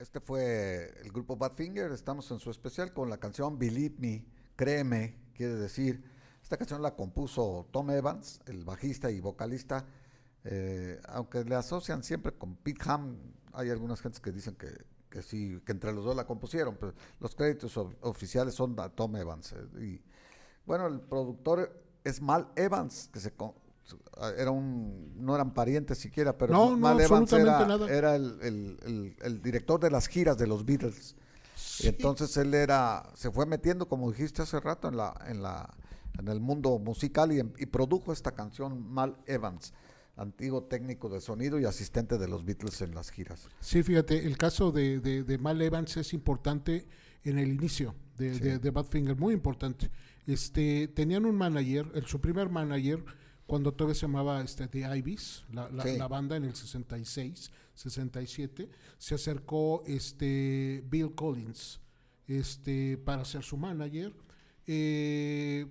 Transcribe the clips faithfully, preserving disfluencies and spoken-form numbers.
Este fue el grupo Badfinger. Estamos en su especial con la canción Believe Me, créeme, quiere decir. Esta canción la compuso Tom Evans, el bajista y vocalista. Eh, aunque le asocian siempre con Pete Ham, hay algunas gentes que dicen que, que sí, que entre los dos la compusieron, pero los créditos of- oficiales son de Tom Evans. Eh, y bueno, el productor es Mal Evans, que se con- era un, no eran parientes siquiera, pero No, no, Mal Evans absolutamente era, nada. era el, el- el- el director de las giras de los Beatles. Y Sí, entonces él era, se fue metiendo, como dijiste hace rato, en la, en la, en el mundo musical y, y produjo esta canción Mal Evans, antiguo técnico de sonido y asistente de los Beatles en las giras. sí, fíjate, el caso de, de, de Mal Evans es importante en el inicio de, Sí, de, de Badfinger, muy importante. Este, tenían un manager, el, su primer manager, cuando todavía se llamaba este, The Ivies, la, la, sí, la banda en el sesenta y seis, sesenta y siete, se acercó este, Bill Collins este, para ser su manager. Eh,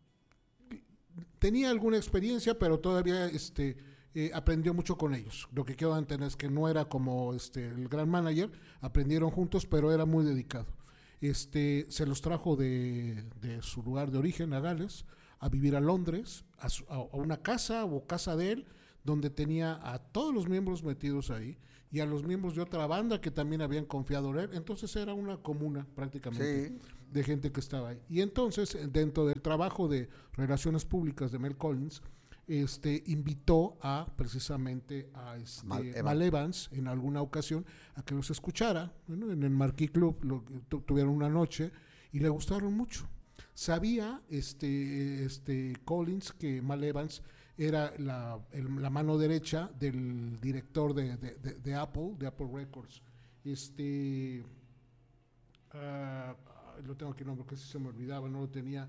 tenía alguna experiencia, pero todavía este, eh, aprendió mucho con ellos. Lo que quiero entender es que no era como este, el gran manager, aprendieron juntos, pero era muy dedicado. Este, se los trajo de, de su lugar de origen, a Gales, a vivir a Londres, a, su, a, a una casa o casa de él, donde tenía a todos los miembros metidos ahí y a los miembros de otra banda que también habían confiado en él. Entonces era una comuna prácticamente sí, de gente que estaba ahí. Y entonces, dentro del trabajo de relaciones públicas de Mel Collins, este, invitó a precisamente a este, Mal Evans. Mal Evans en alguna ocasión a que los escuchara. Bueno, en el Marquis Club lo, tu, tuvieron una noche y le gustaron mucho. Sabía este, este Collins que Mal Evans era la, el, la mano derecha del director de, de, de, de Apple, de Apple Records. Este, uh, lo tengo aquí, no, porque si se me olvidaba, no lo tenía.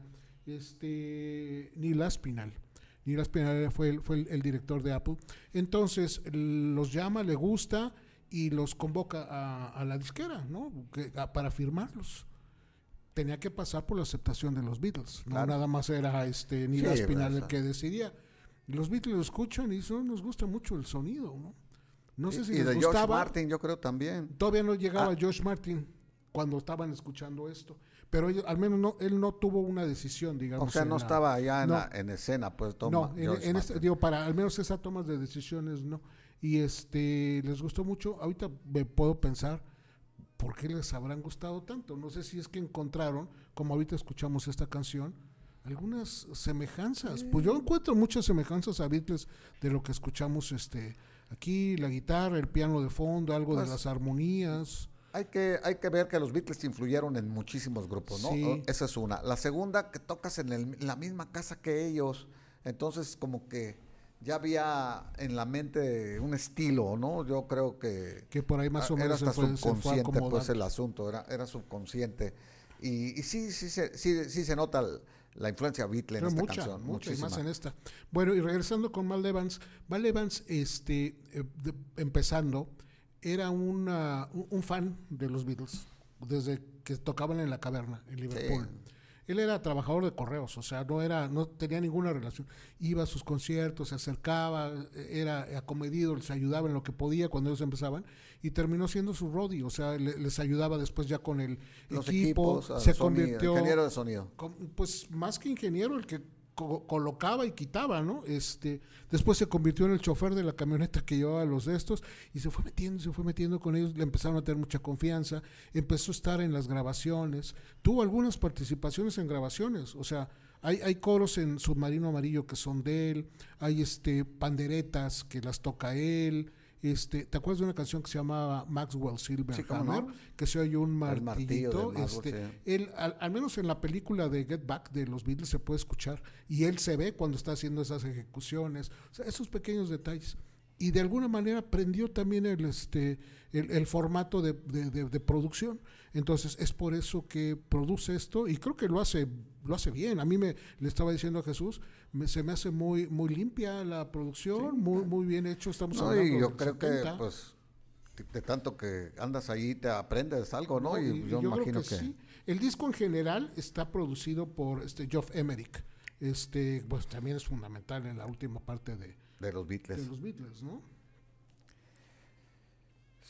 Este, Neil Aspinall. Neil Aspinall fue, el, fue el, el director de Apple. Entonces los llama, le gusta y los convoca a, a la disquera, ¿no? Que, a, para firmarlos. Tenía que pasar por la aceptación de los Beatles, no claro. nada más era este Neil Sí, Aspinall o el sea, que decidía. Los Beatles lo escuchan y eso nos gusta mucho el sonido, ¿no? No sé si y, y les de George gustaba, Martin yo creo también. todavía no llegaba Ah, George Martin cuando estaban escuchando esto, pero ellos, al menos no, él no tuvo una decisión, o digamos, sea, en no la, estaba allá en, no, la, en escena, pues toma no, en, George en este, Martin. digo, para al menos esa toma de decisiones, no. Y este, les gustó mucho, ahorita me puedo pensar, ¿por qué les habrán gustado tanto? No sé si es que encontraron, como ahorita escuchamos esta canción, algunas semejanzas. Pues yo encuentro muchas semejanzas a Beatles de lo que escuchamos este aquí, la guitarra, el piano de fondo, algo de Pues las armonías. hay que, hay que ver que los Beatles influyeron en muchísimos grupos, ¿no? O- Sí, Esa es una. La segunda, que tocas en, el- en la misma casa que ellos, entonces como que ya había en la mente un estilo, ¿no? Yo creo que que por ahí ah, más o era menos se hasta fue, se fue subconsciente, pues acomodando. el asunto, era, era subconsciente. Y, y sí, sí, se- sí, sí se nota el- la influencia Beatle en Pero esta mucha, canción, mucha, y más muchísima. en esta. Bueno, y regresando con Mal Evans, Mal Evans, este, eh, de- empezando, era una, un, un fan de los Beatles, desde que tocaban en la caverna, en Sí, Liverpool. Él era trabajador de correos, o sea, no era, no tenía ninguna relación. Iba a sus conciertos, se acercaba, era acomedido, les ayudaba en lo que podía cuando ellos empezaban, y terminó siendo su roadie, o sea, le- les ayudaba después ya con el los equipo, equipos, ah, se sonido, convirtió, ingeniero de sonido. com- pues más que ingeniero, el que co- colocaba y quitaba, ¿no? Este, después se convirtió en el chofer de la camioneta que llevaba los de estos y se fue metiendo, se fue metiendo con ellos, le empezaron a tener mucha confianza, empezó a estar en las grabaciones, tuvo algunas participaciones en grabaciones, o sea, hay, hay coros en Submarino Amarillo que son de él, hay este panderetas que las toca él. Este, ¿te acuerdas de una canción que se llamaba Maxwell Silverhammer? Sí, cómo no. Que se oye un El martillo de martillito. Maxwell, Este, sí. él, al, al menos en la película de Get Back de los Beatles se puede escuchar y él se ve cuando está haciendo esas ejecuciones, o sea, esos pequeños detalles. Y de alguna manera aprendió también el, este, el, el formato de, de, de, de producción. Entonces es por eso que produce esto y creo que lo hace, lo hace bien. A mí me le estaba diciendo a Jesús, me, se me hace muy, muy limpia la producción, Sí, muy, muy bien hecho. Estamos no, hablando y yo del creo que setenta. pues de, de tanto que andas ahí te aprendes algo, ¿no? No, Y y, yo y yo creo imagino que, que, sí. El disco en general está producido por este Geoff Emerick. Este, pues también es fundamental en la última parte de, de los de Beatles. los Beatles, ¿no? Sí,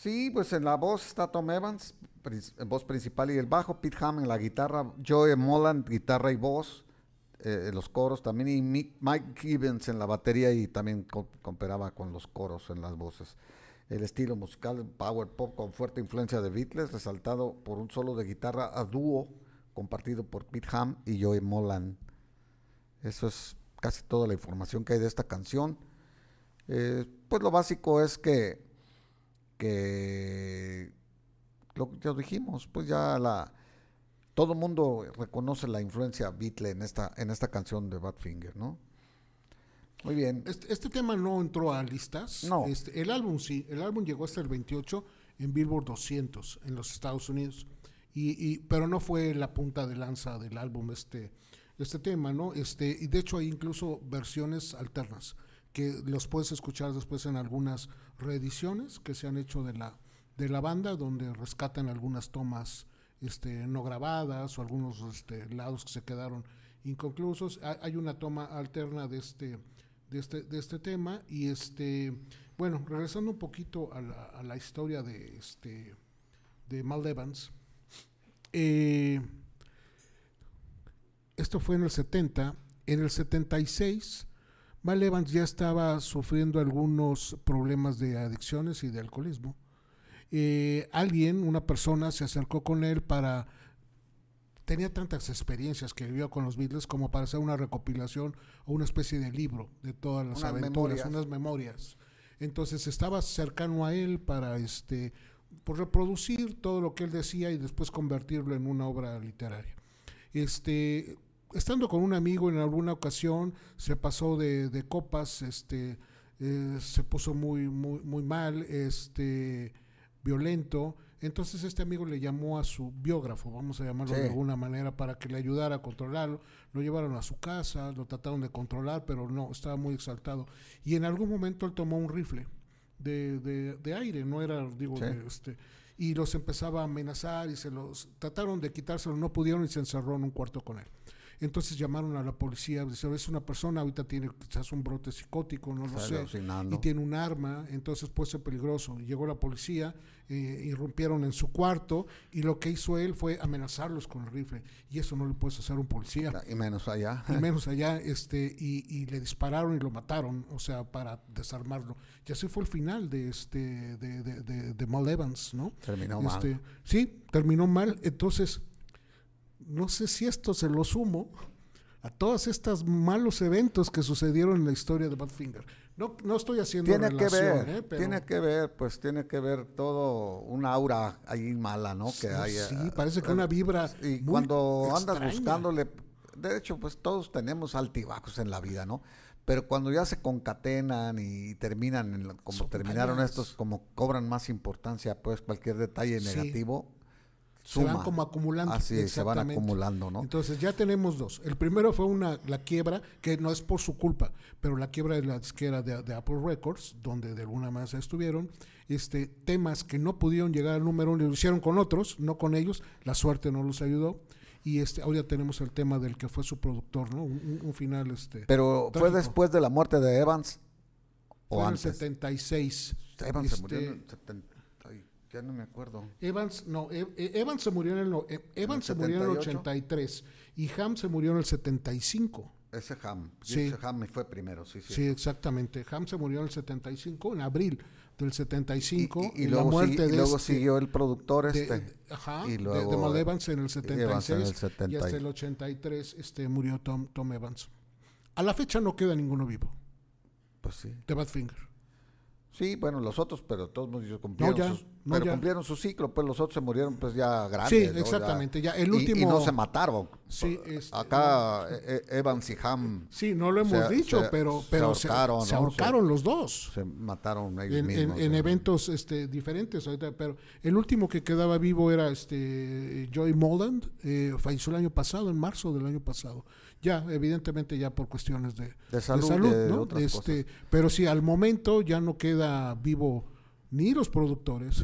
Sí, pues en la voz está Tom Evans, en voz principal y el bajo, Pete Ham en la guitarra, Joey Molland, guitarra y voz, eh, los coros también, y Mike Gibbons en la batería y también co cooperaba con los coros en las voces. El estilo musical, power pop con fuerte influencia de Beatles, resaltado por un solo de guitarra a dúo compartido por Pete Ham y Joey Molland. Eso es casi toda la información que hay de esta canción. Eh, pues lo básico es que, que lo que ya dijimos, pues ya la todo el mundo reconoce la influencia Beatle en esta, en esta canción de Badfinger, ¿no? Muy bien. Este, este tema no entró a listas. No. Este, el álbum sí, el álbum llegó hasta el veintiocho en Billboard doscientos en los Estados Unidos, y, y, pero no fue la punta de lanza del álbum este, este tema, ¿no? Este, y de hecho hay incluso versiones alternas que los puedes escuchar después en algunas reediciones que se han hecho de la, de la banda, donde rescatan algunas tomas este, no grabadas o algunos este, lados que se quedaron inconclusos. Hay, hay una toma alterna de este, de este, de este tema. Y este, bueno, regresando un poquito a la, a la historia de, este, de Mal Evans, eh, esto fue en el setenta. En el setenta y seis, Mal Evans ya estaba sufriendo algunos problemas de adicciones y de alcoholismo. Eh, alguien, una persona, se acercó con él para... Tenía tantas experiencias que vivió con los Beatles como para hacer una recopilación o una especie de libro de todas las unas aventuras, memorias. unas memorias. Entonces estaba cercano a él para este, por reproducir todo lo que él decía y después convertirlo en una obra literaria. Este, estando con un amigo en alguna ocasión, se pasó de, de copas, este, eh, se puso muy, muy, muy mal, este, violento. Entonces este amigo le llamó a su biógrafo, vamos a llamarlo sí. de alguna manera, para que le ayudara a controlarlo. Lo llevaron a su casa, lo trataron de controlar, pero no, estaba muy exaltado. Y en algún momento él tomó un rifle de, de, de aire, no era, digo, sí. de, este, y los empezaba a amenazar y se los trataron de quitárselo, no pudieron y se encerró en un cuarto con él. Entonces llamaron a la policía, dijeron, es una persona, ahorita tiene quizás un brote psicótico, no lo sé, y tiene un arma, entonces puede ser peligroso. Y llegó la policía, eh, irrumpieron en su cuarto, y lo que hizo él fue amenazarlos con el rifle, y eso no le puedes hacer a un policía. Y menos allá. Y menos allá, este, y, y le dispararon y lo mataron, o sea, para desarmarlo. Y así fue el final de este, de, de, de, de Mal Evans, ¿no? Terminó este, mal. Sí, terminó mal, entonces... No sé si esto se lo sumo a todos estos malos eventos que sucedieron en la historia de Badfinger. No, no estoy haciendo tiene relación, que ver, ¿eh? Pero tiene que ver, pues tiene que ver todo un aura ahí mala, ¿no? Que hay. Sí, parece que una vibra. Y muy cuando extraña. andas buscándole, de hecho, pues todos tenemos altibajos en la vida, ¿no? Pero cuando ya se concatenan y terminan en lo- como Son terminaron dañadas. estos, como cobran más importancia, pues cualquier detalle Sí. negativo Se van suma. como acumulando. Así es, se van exactamente. acumulando, ¿no? Entonces ya tenemos dos. El primero fue una la quiebra, que no es por su culpa, pero la quiebra de la disquera de, de Apple Records, donde de alguna manera estuvieron, este, temas que no pudieron llegar al número uno, lo hicieron con otros, no con ellos, la suerte no los ayudó. Y este, ahora tenemos el tema del que fue su productor, ¿no? Un, un- un final, este. Pero fue trágico. después de la muerte de Evans o Fue en el antes. setenta y seis. Evans se Este, murió en el setenta. Ay, ya no me acuerdo. Evans, no, E- E- Evans se murió en el, no- E- Evans se murió en el setenta y ocho? ochenta y tres y Ham se murió en el setenta y cinco. Ese Ham. Sí. Ese Ham me fue primero, sí, sí. Sí, exactamente. Ham se murió en el setenta y cinco, en abril del setenta y cinco, Y, y- y en luego, la muerte sí- y de luego este, siguió el productor de, este. de- ajá, y de- luego, de, Mal Evans en el setenta y Evans en el seis setenta y hasta y- el ochenta y tres este, murió Tom, Tom Evans. A la fecha no queda ninguno vivo Pues sí. de Badfinger. Sí, bueno, los otros, pero todos ellos cumplieron, No, ya, sus, no, pero ya. cumplieron su ciclo, pues los otros se murieron pues ya grandes. Sí, ¿no? Ya- exactamente. Ya, el y- último. y, no se mataron. Sí, este, Acá eh, eh, Evans y Ham Sí, no lo hemos se- dicho, se- pero, se pero se, ahorcaron, se ¿no? ahorcaron los dos. se mataron ellos En, en- mismos. en ¿no? eventos este, diferentes ahorita, pero el último que quedaba vivo era este Joey Molland, eh, falleció el año pasado, en marzo del año pasado. Ya, evidentemente ya por cuestiones de, De salud, de ¿no? otras Este, pero sí, al momento ya no queda vivo ni los productores,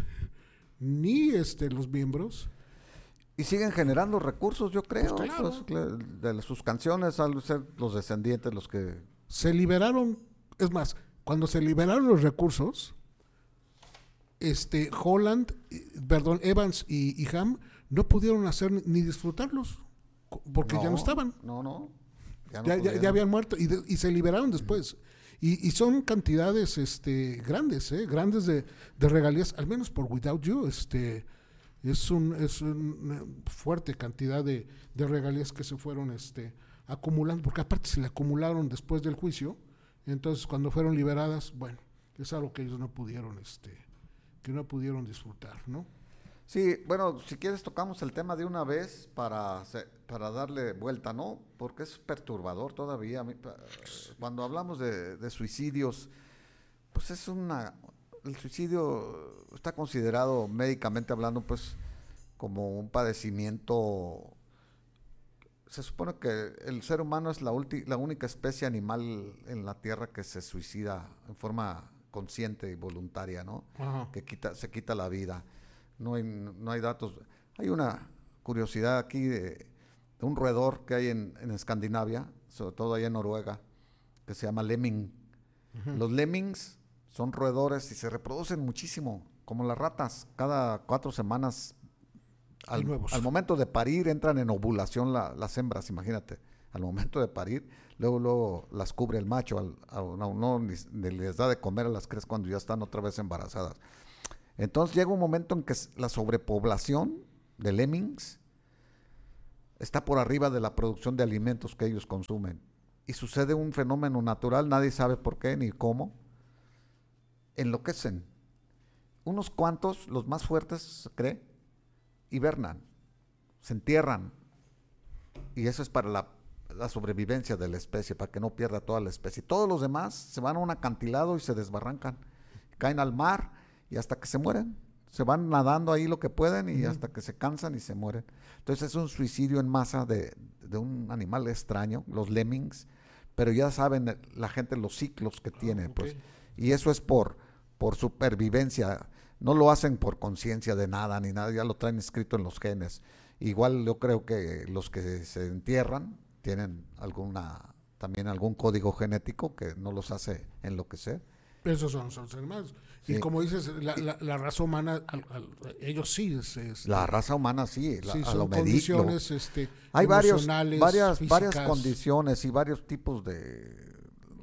ni este los miembros. Y siguen generando recursos, yo creo. Pues claro. pues, cla- de sus canciones, al ser los descendientes los que... Se liberaron, es más, cuando se liberaron los recursos, este Holland, eh, perdón, Evans y, y Ham no pudieron hacer ni, ni disfrutarlos porque no, ya no estaban. No, no. Ya, no ya, ya, ya habían muerto y, de, y se liberaron después. Y, y son cantidades este, grandes, ¿eh? grandes de, de regalías, al menos por Without You. Este, es un, es una fuerte cantidad de, de regalías que se fueron este, acumulando, porque aparte se le acumularon después del juicio. Entonces, cuando fueron liberadas, bueno, es algo que ellos no pudieron, este, que no pudieron disfrutar, ¿no? Sí, bueno, si quieres tocamos el tema de una vez para, para darle vuelta, ¿no? Porque es perturbador todavía. Cuando hablamos de, de suicidios, pues es una... El suicidio está considerado médicamente hablando, pues, como un padecimiento. Se supone que el ser humano es la, ulti, la única especie animal en la Tierra que se suicida en forma consciente y voluntaria, ¿no? Ajá. Que quita, se quita la vida. No hay, no hay datos. Hay una curiosidad aquí de, de un roedor que hay en, en Escandinavia, sobre todo allá en Noruega, que se llama lemming. Uh-huh. Los lemmings son roedores y se reproducen muchísimo, como las ratas. Cada cuatro semanas, al, al momento de parir, entran en ovulación la, las hembras, imagínate. Al momento de parir, luego luego las cubre el macho, al, a, no, no les, les da de comer a las crías cuando ya están otra vez embarazadas. Entonces llega un momento en que la sobrepoblación de lemmings está por arriba de la producción de alimentos que ellos consumen. Y sucede un fenómeno natural, nadie sabe por qué ni cómo. Enloquecen. Unos cuantos, los más fuertes, se cree, hibernan, se entierran. Y eso es para la, la sobrevivencia de la especie, para que no pierda toda la especie. Todos los demás se van a un acantilado y se desbarrancan. Caen al mar y hasta que se mueren. Se van nadando ahí lo que pueden y uh-huh. hasta que se cansan y se mueren. Entonces es un suicidio en masa de, de un animal extraño, los lemmings, pero ya saben la gente los ciclos que tiene, oh, okay. pues. Y eso es por, por supervivencia. No lo hacen por conciencia de nada ni nada, ya lo traen escrito en los genes. Igual yo creo que los que se entierran tienen alguna, también algún código genético que no los hace enloquecer. Esos son los animales. Sí. Y como dices, la, la, la raza humana, al, al, ellos sí. Es, es, la raza humana sí, la, sí a son lo condiciones este, hay varios, emocionales, varias, físicas. varias condiciones y varios tipos de,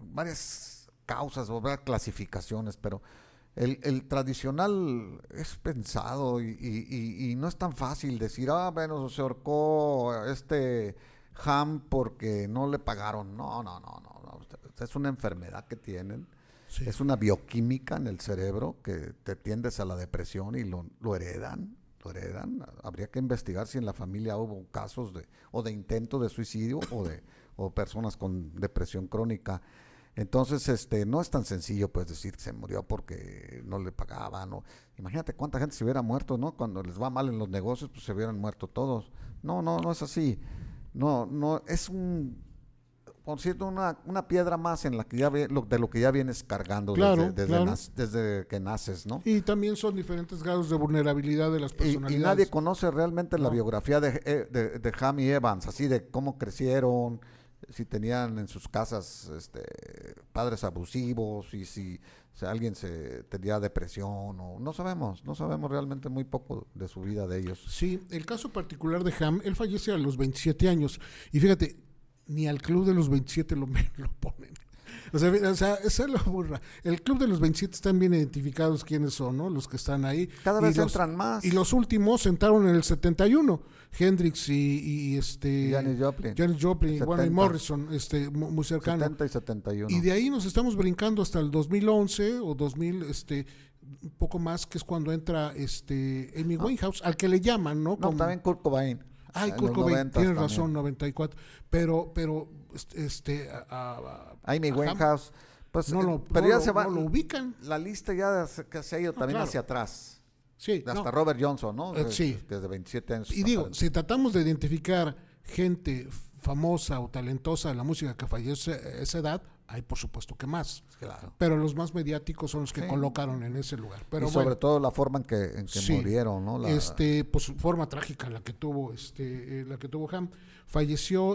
varias causas o varias clasificaciones, pero el, el tradicional es pensado y, y, y, y no es tan fácil decir, ah, bueno, se ahorcó este Ham porque no le pagaron. No, no, no, no, no. Es una enfermedad que tienen. Sí. Es una bioquímica en el cerebro que te tiendes a la depresión y lo, lo heredan, lo heredan. Habría que investigar si en la familia hubo casos de o de intento de suicidio o de o personas con depresión crónica. Entonces, este, no es tan sencillo pues decir que se murió porque no le pagaban. O, imagínate cuánta gente se hubiera muerto, ¿no? Cuando les va mal en los negocios, pues se hubieran muerto todos. No, no, no es así. No, no, es un por cierto, una, una piedra más en la que ya ve, lo, de lo que ya vienes cargando claro, desde, desde, claro. Nac, desde que naces, ¿no? Y también son diferentes grados de vulnerabilidad de las personalidades. Y, y nadie conoce realmente no. la biografía de, de, de Ham y Evans, así de cómo crecieron, si tenían en sus casas este, padres abusivos, y si, si alguien se tenía depresión, o no sabemos, no sabemos realmente muy poco de su vida de ellos. Sí, el caso particular de Ham, él fallece a los veintisiete años, y fíjate, ni al club de los veintisiete lo, lo ponen. O sea, o sea, esa es la burra. El club de los veintisiete están bien identificados quiénes son, ¿no? Los que están ahí. Cada vez los, entran más. Y los últimos entraron en el setenta y uno. Hendrix y, y este... Janis Joplin. Janis Joplin, setenta. Bueno, y Morrison, este, muy cercano. setenta y setenta y uno. Y de ahí nos estamos brincando hasta el dos mil once o dos mil, este... un poco más, que es cuando entra este Amy no. Winehouse, al que le llaman, ¿no? No, Como, también Kurt Cobain. Ay, Kurt Cobain, tienes razón, noventa y cuatro. Pero, pero, este... A, a, Amy Winehouse, pues, no lo, pero no ya lo, se va, no lo ubican. La lista ya que se ha ido no, también claro. hacia atrás. Sí. Hasta no. Robert Johnson, ¿no? Eh, sí. Desde veintisiete años. Y digo, si tratamos de identificar gente famosa o talentosa de la música que fallece a esa edad, hay por supuesto que más. Claro. Pero los más mediáticos son los que sí. colocaron en ese lugar. Pero y sobre bueno, todo la forma en que, en que sí. murieron, ¿no? La... Este, pues su forma trágica la que tuvo, este, eh, la que tuvo Ham. Falleció,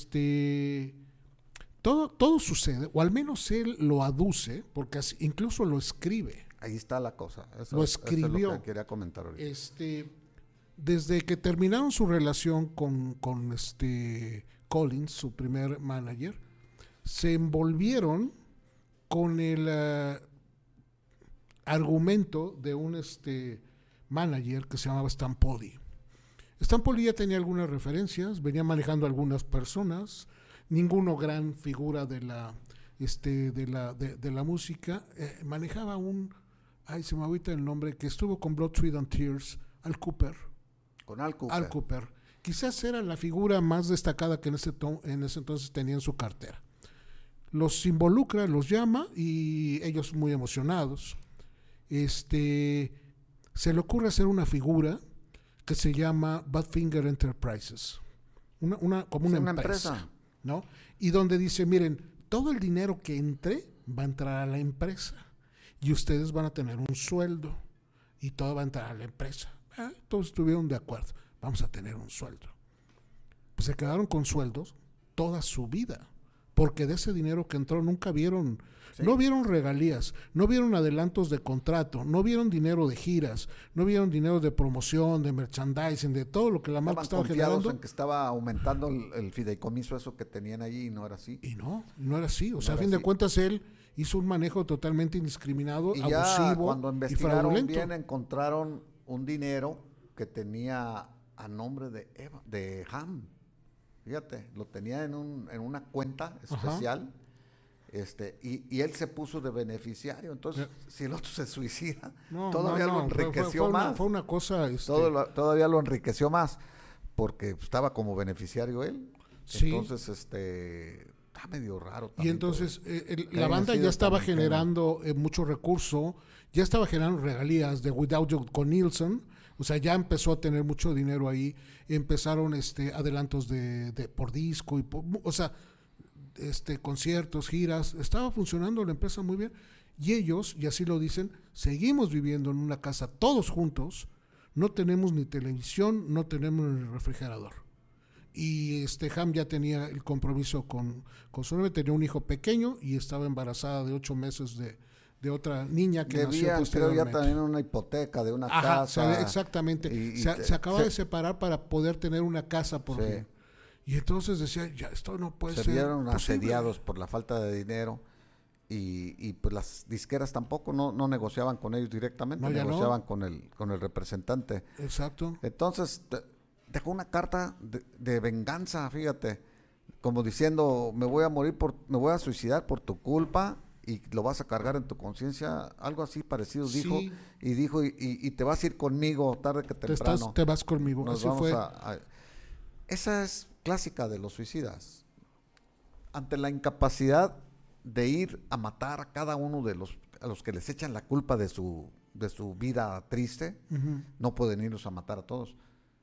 este, todo, todo sucede, o al menos él lo aduce, porque así, incluso lo escribe. Ahí está la cosa. Eso, lo escribió. Eso es lo que quería comentar ahorita. Este, desde que terminaron su relación con, con este Collins, su primer manager, se envolvieron con el uh, argumento de un este manager que se llamaba Stan Poli. Stan Poli ya tenía algunas referencias, venía manejando algunas personas, ninguno gran figura de la este de la de, de la música, eh, manejaba un, ay se me ahorita el nombre, que estuvo con Blood, Sweat and Tears, Al Cooper. Con Al Cooper. Al Cooper. Quizás era la figura más destacada que en ese, to- en ese entonces tenía en su cartera. Los involucra, los llama y ellos muy emocionados. Este, se le ocurre hacer una figura que se llama Badfinger Enterprises, una, una, como una, sí, una empresa, empresa, ¿no? Y donde dice, miren, todo el dinero que entre va a entrar a la empresa y ustedes van a tener un sueldo y todo va a entrar a la empresa. Ah, todos estuvieron de acuerdo, vamos a tener un sueldo. Pues se quedaron con sueldos toda su vida, porque de ese dinero que entró nunca vieron, sí. no vieron regalías, no vieron adelantos de contrato, no vieron dinero de giras, no vieron dinero de promoción, de merchandising, de todo lo que la marca estaba generando. En que estaba aumentando el, el fideicomiso eso que tenían allí y no era así. Y no, no era así. O no sea, a fin así. de cuentas él hizo un manejo totalmente indiscriminado, y abusivo ya cuando investigaron y fraudulento. bien encontraron un dinero que tenía a nombre de Eva, de Ham. Fíjate, lo tenía en, un, en una cuenta especial. Ajá. Este, y, y él se puso de beneficiario. Entonces, eh. si el otro se suicida, no, todavía no, no, lo enriqueció fue, fue más. Una, fue una cosa... Este... Todo lo, todavía lo enriqueció más, porque estaba como beneficiario él. Sí. Entonces, este, está medio raro. Y entonces, eh, el, la banda ya estaba generando eh, mucho recurso, ya estaba generando regalías de Without You con Nielsen. O sea, ya empezó a tener mucho dinero ahí, empezaron este adelantos de, de por disco, y por, o sea, este conciertos, giras, estaba funcionando la empresa muy bien. Y ellos, y así lo dicen, seguimos viviendo en una casa todos juntos, no tenemos ni televisión, no tenemos ni refrigerador. Y este Ham ya tenía el compromiso con, con su novia, tenía un hijo pequeño y estaba embarazada de ocho meses de... de otra niña que Debían, nació creo ya también una hipoteca de una Ajá, casa. Se, exactamente. Y, y se, te, se acaba se, de separar para poder tener una casa por fin. Sí. Y entonces decía, ya esto no puede se ser. Se vieron asediados por la falta de dinero y, y pues las disqueras tampoco no, no negociaban con ellos directamente, no, negociaban no. con el con el representante. Exacto. Entonces te, dejó una carta de, de venganza, fíjate, como diciendo, me voy a morir por, me voy a suicidar por tu culpa. Y lo vas a cargar en tu conciencia, algo así parecido sí. dijo, y dijo, y, y, y te vas a ir conmigo tarde que temprano. Te, estás, te vas conmigo, Nos así vamos fue. A, a, esa es clásica de los suicidas. Ante la incapacidad de ir a matar a cada uno de los, a los que les echan la culpa de su, de su vida triste, uh-huh. no pueden irlos a matar a todos.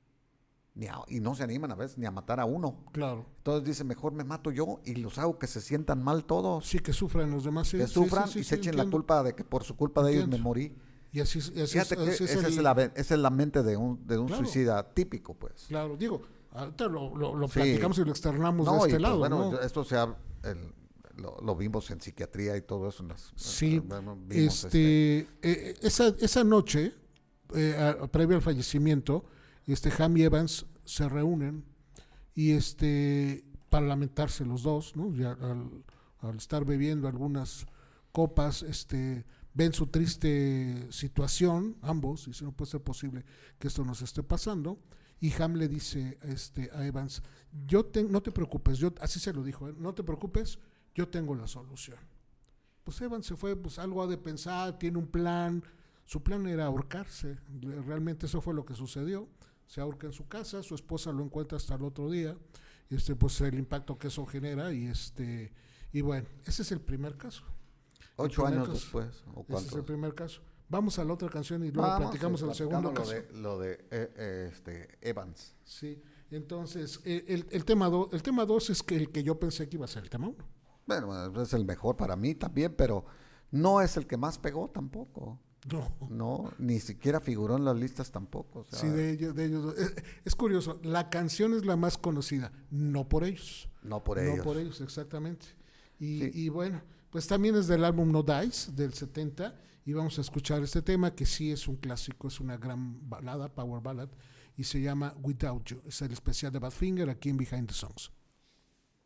Ni a, y no se animan a veces ni a matar a uno. Claro. Entonces dice, mejor me mato yo y los hago que se sientan mal todos. Sí, que sufran los demás. Sí, que sufran sí, sí, y sí, se sí, echen entiendo. la culpa de que por su culpa de entiendo. ellos me morí. Y así, así Fíjate es, que así es esa, el... es la, esa es la mente de un, de un claro. suicida típico, pues. Claro, digo, ahorita lo, lo, lo sí. platicamos y lo externamos no, de este y, pues, lado. Bueno, ¿no? esto se ha, el, lo, lo vimos en psiquiatría y todo eso. En las, sí, bueno, vimos este, este... Eh, esa, esa noche, eh, a, previo al fallecimiento, este Ham y Evans se reúnen y este para lamentarse los dos, ¿no? Ya al, al estar bebiendo algunas copas, este ven su triste situación, ambos, y si no puede ser posible que esto nos esté pasando, y Ham le dice este, a Evans, yo te, no te preocupes, yo así se lo dijo, ¿eh? No te preocupes, yo tengo la solución. Pues Evans se fue, pues algo ha de pensar, tiene un plan, su plan era ahorcarse, realmente eso fue lo que sucedió. Se ahorca en su casa, su esposa lo encuentra hasta el otro día, este, pues el impacto que eso genera, y este, y bueno, ese es el primer caso. Ocho primer años caso. después, ¿o cuántos? Ese es el primer caso. Vamos a la otra canción y luego Vamos, platicamos sí, el segundo lo caso. De, lo de eh, eh, este, Evans. Sí, entonces, eh, el, el tema dos, el tema dos es que el que yo pensé que iba a ser el tema uno. Bueno, es el mejor para mí también, pero no es el que más pegó tampoco. No. No, ni siquiera figuró en las listas tampoco. O sea, sí, de ellos. De ellos. Es, es curioso, la canción es la más conocida, no por ellos. No por ellos. No por ellos, exactamente. Y, sí. y bueno, pues también es del álbum No Dice, del setenta, y vamos a escuchar este tema que sí es un clásico, es una gran balada, power ballad, y se llama Without You. Es el especial de Badfinger aquí en Behind the Songs.